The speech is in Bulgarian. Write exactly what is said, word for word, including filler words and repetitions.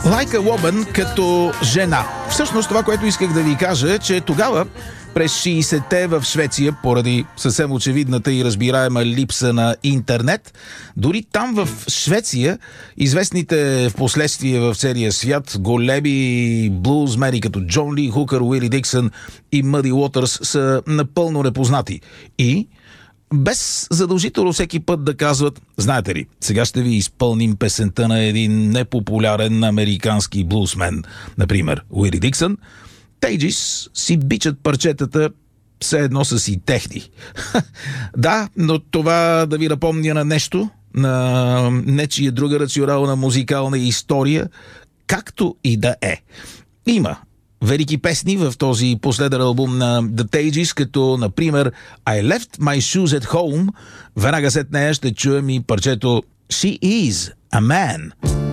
Like a Woman като жена. Всъщност това, което исках да ви кажа е, че тогава през шейсетте в Швеция, поради съвсем очевидната и разбираема липса на интернет, дори там в Швеция известните в последствие в целия свят големи блузмени като Джон Ли Хукър, Уили Диксън и Мъди Уотърс са напълно непознати. И без задължително всеки път да казват: знаете ли, сега ще ви изпълним песента на един непопулярен американски блузмен, например Уили Диксън, Тейджис си бичат парчетата все едно са си техни. Да, но това да ви напомня на нещо, на нечия друга рационална музикална история, както и да е. Има велики песни в този последен албум на The Tages, като, например, I Left My Shoes at Home. Веднага след нея ще чуем и парчето She Is a Man.